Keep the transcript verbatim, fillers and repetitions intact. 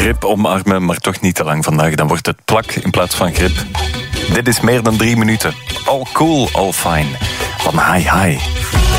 grip omarmen, maar toch niet te lang vandaag. Dan wordt het plak in plaats van grip. Dit is meer dan drie minuten. All cool, all fine. Van Hi Hi.